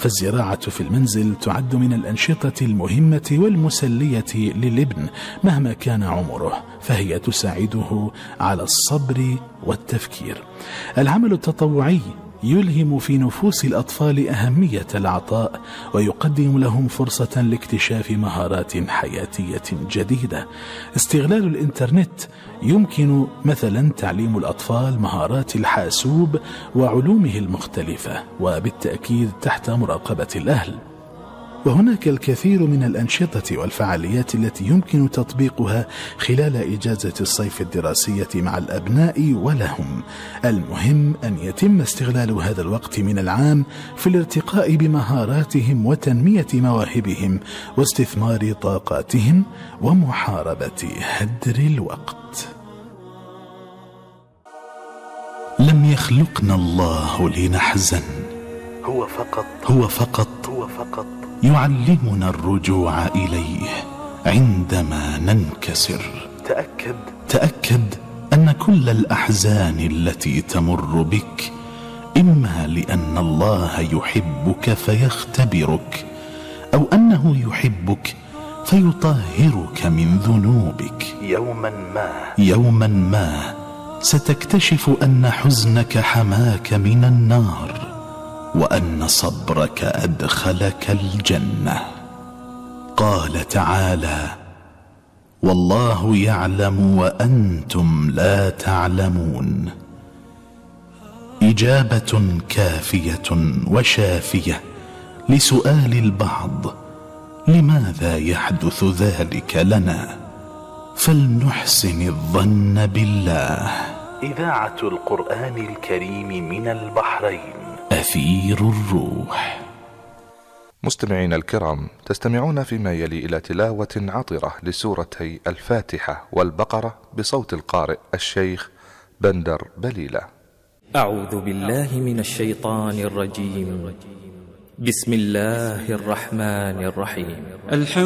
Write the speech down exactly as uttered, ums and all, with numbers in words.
فالزراعة في المنزل تعد من الأنشطة المهمة والمسلية للابن مهما كان عمره، فهي تساعده على الصبر والتفكير. العمل التطوعي يلهم في نفوس الأطفال أهمية العطاء، ويقدم لهم فرصة لاكتشاف مهارات حياتية جديدة. استغلال الإنترنت يمكن مثلا تعليم الأطفال مهارات الحاسوب وعلومه المختلفة، وبالتأكيد تحت مراقبة الأهل. وهناك الكثير من الأنشطة والفعاليات التي يمكن تطبيقها خلال إجازة الصيف الدراسية مع الأبناء ولهم. المهم أن يتم استغلال هذا الوقت من العام في الارتقاء بمهاراتهم وتنمية مواهبهم واستثمار طاقاتهم ومحاربة هدر الوقت. لم يخلقنا الله لنحزن، هو فقط هو فقط هو فقط يعلمنا الرجوع إليه عندما ننكسر. تأكد تأكد أن كل الأحزان التي تمر بك إما لأن الله يحبك فيختبرك، أو أنه يحبك فيطهرك من ذنوبك. يوما ما يوما ما ستكتشف أن حزنك حماك من النار، وأن صبرك أدخلك الجنة. قال تعالى: والله يعلم وأنتم لا تعلمون. إجابة كافية وشافية لسؤال البعض: لماذا يحدث ذلك لنا؟ فلنحسن الظن بالله. إذاعة القرآن الكريم من البحرين، أثير الروح. مستمعين الكرام، تستمعون فيما يلي إلى تلاوة عطرة لسورتي الفاتحة والبقرة بصوت القارئ الشيخ بندر بليلة. أعوذ بالله من الشيطان الرجيم. بسم الله الرحمن الرحيم. الحمد